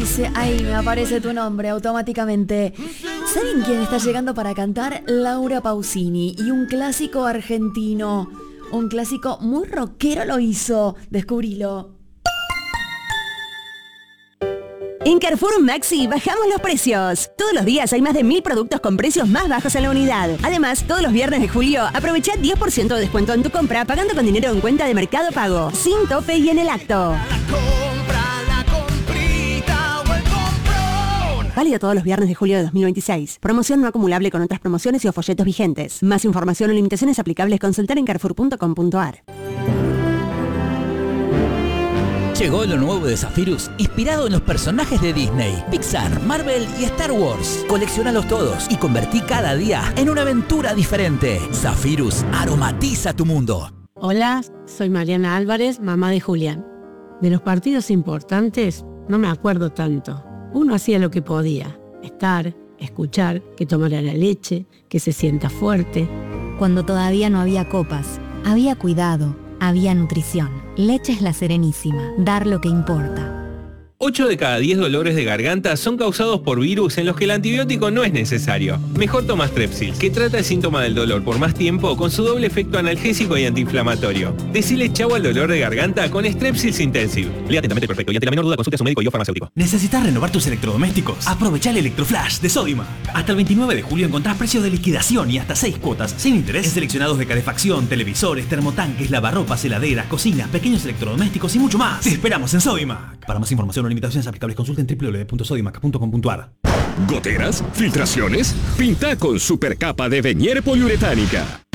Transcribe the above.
Dice, ahí me aparece tu nombre automáticamente. ¿Saben quién está llegando para cantar? Laura Pausini y un clásico argentino. Un clásico muy rockero lo hizo. Descubrilo. En Carrefour Maxi bajamos los precios. Todos los días hay más de 1000 productos con precios más bajos en la unidad. Además, todos los viernes de julio, aprovecha 10% de descuento en tu compra pagando con dinero en cuenta de Mercado Pago, sin tope y en el acto. Válido todos los viernes de julio de 2026. Promoción no acumulable con otras promociones y o folletos vigentes. Más información o limitaciones aplicables consultar en carrefour.com.ar. Llegó lo nuevo de Zephyrus, inspirado en los personajes de Disney, Pixar, Marvel y Star Wars. Colecciónalos todos y convertí cada día en una aventura diferente. Zephyrus aromatiza tu mundo. Hola, soy Mariana Álvarez, mamá de Julián. De los partidos importantes no me acuerdo tanto. Uno hacía lo que podía, estar, escuchar, que tomara la leche, que se sienta fuerte. Cuando todavía no había copas, había cuidado, había nutrición. Leche La Serenísima, dar lo que importa. 8 de cada 10 dolores de garganta son causados por virus en los que el antibiótico no es necesario. Mejor toma Strepsils, que trata el síntoma del dolor por más tiempo con su doble efecto analgésico y antiinflamatorio. Decile chau al dolor de garganta con Strepsils Intensive. Lea atentamente el prospecto y ante la menor duda consulte a su médico y o farmacéutico. ¿Necesitas renovar tus electrodomésticos? Aprovecha el Electroflash de Sodimac. Hasta el 29 de julio encontrás precios de liquidación y hasta 6 cuotas sin interés en seleccionados de calefacción, televisores, termotanques, lavarropas, heladeras, cocinas, pequeños electrodomésticos y mucho más. Te esperamos en Sodimac. Para más información o limitaciones aplicables consulten www.sodimac.com.ar. ¿Goteras? ¿Filtraciones? Pinta con supercapa de Venier poliuretánica.